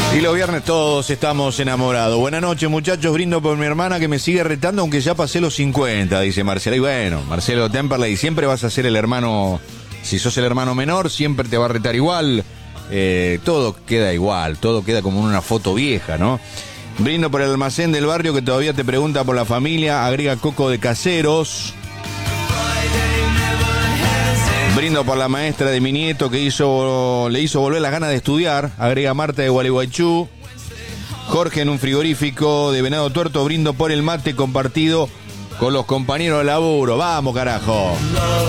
Y los viernes todos estamos enamorados. Buenas noches, muchachos. Brindo por mi hermana que me sigue retando aunque ya pasé los 50, dice Marcelo. Y bueno, Marcelo Temperley, siempre vas a ser el hermano. Si sos el hermano menor, siempre te va a retar igual. Todo queda igual, todo queda como en una foto vieja, ¿no? Brindo por el almacén del barrio que todavía te pregunta por la familia. Agrega Coco de Caseros. Brindo por la maestra de mi nieto que le hizo volver las ganas de estudiar. Agrega Marta de Gualeguaychú. Jorge en un frigorífico de Venado Tuerto. Brindo por el mate compartido con los compañeros de laburo. Vamos, carajo.